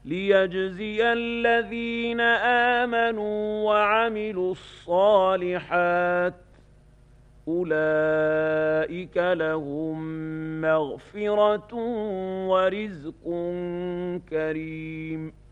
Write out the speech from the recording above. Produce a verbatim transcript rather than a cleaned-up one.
ليجزي الذين آمنوا وعملوا الصالحات أولئك لهم مغفرة ورزق كريم.